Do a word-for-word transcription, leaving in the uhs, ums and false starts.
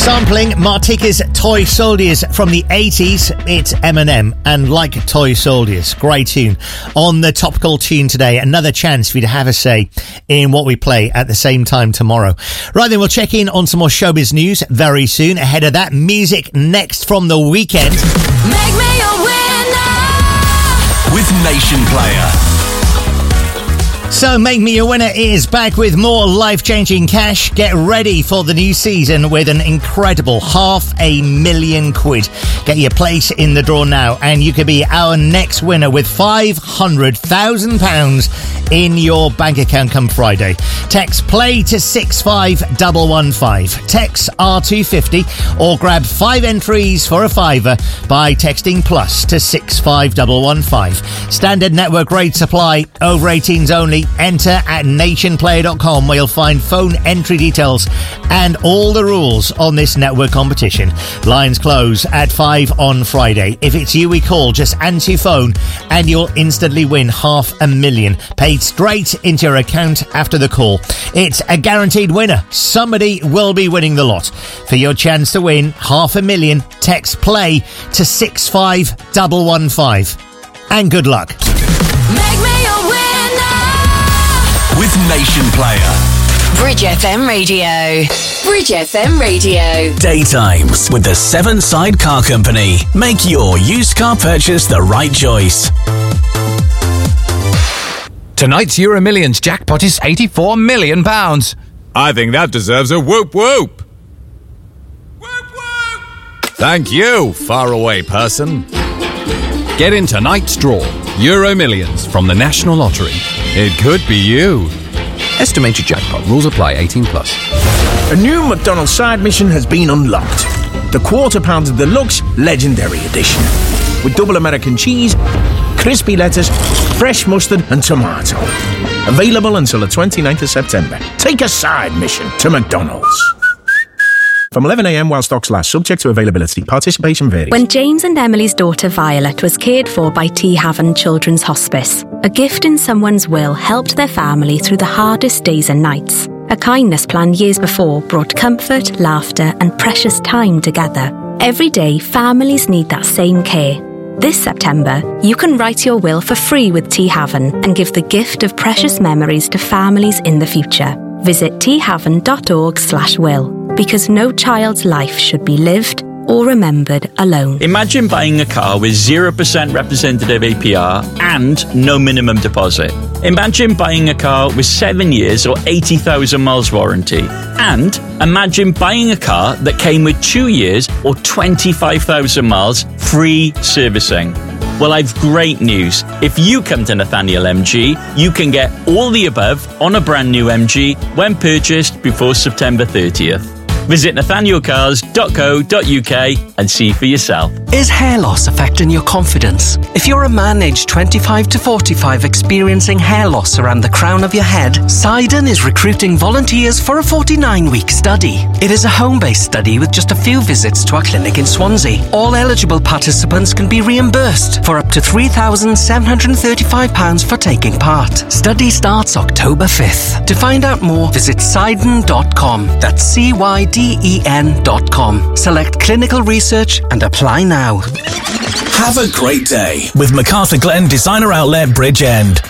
Sampling Martika's Toy Soldiers from the eighties, it's Eminem and Like Toy Soldiers. Great tune. On the Topical Tune today, another chance for you to have a say in what we play at the same time tomorrow. Right then, we'll check in on some more showbiz news very soon. Ahead of that, music next from the weekend. Make me a winner with Nation Player. So Make Me a Winner is back with more life-changing cash. Get ready for the new season with an incredible half a million quid. Get your place in the draw now and you could be our next winner with five hundred thousand pounds in your bank account come Friday. Text play to six five one one five. Text R two fifty or grab five entries for a fiver by texting plus to six five one one five. Standard network rate supply, over eighteens only. Enter at nation player dot com where you'll find phone entry details and all the rules on this network competition. Lines close at five on Friday. If it's you we call, just answer your phone and you'll instantly win half a million paid straight into your account after the call. It's a guaranteed winner. Somebody will be winning the lot. For your chance to win half a million, text play to six five one one five. And good luck. Make me a winner with Nation Player. Bridge F M Radio. Bridge F M Radio. Daytimes with the Seven Side Car Company. Make your used car purchase the right choice. Tonight's Euro Millions jackpot is eighty-four million pounds. I think that deserves a whoop whoop. Whoop whoop. Thank you, faraway person. Get in tonight's draw. Euro Millions from the National Lottery. It could be you. Estimated jackpot. Rules apply. eighteen plus. A new McDonald's side mission has been unlocked. The Quarter Pounder Deluxe Legendary Edition. With double American cheese, crispy lettuce, fresh mustard and tomato. Available until the twenty-ninth of September. Take a side mission to McDonald's. From eleven a m while stocks last, subject to availability. Participation varies. When James and Emily's daughter Violet was cared for by T Haven Children's Hospice, a gift in someone's will helped their family through the hardest days and nights. A kindness plan years before brought comfort, laughter and precious time together. Every day, families need that same care. This September, you can write your will for free with T Haven and give the gift of precious memories to families in the future. Visit t haven dot org slash will. Because no child's life should be lived or remembered alone. Imagine buying a car with zero percent representative A P R and no minimum deposit. Imagine buying a car with seven years or eighty thousand miles warranty. And imagine buying a car that came with two years or twenty-five thousand miles free servicing. Well, I've great news. If you come to Nathaniel M G, you can get all the above on a brand new M G when purchased before September thirtieth. Visit nathaniel cars dot co dot uk and see for yourself. Is hair loss affecting your confidence? If you're a man aged twenty-five to forty-five experiencing hair loss around the crown of your head, Sidon is recruiting volunteers for a forty-nine week study. It is a home-based study with just a few visits to our clinic in Swansea. All eligible participants can be reimbursed for up to three thousand seven hundred thirty-five pounds for taking part. Study starts October fifth. To find out more, visit sidon dot com. That's C Y D E N dot com. Select clinical research and apply now. Have a great day with MacArthur Glen Designer Outlet Bridge End.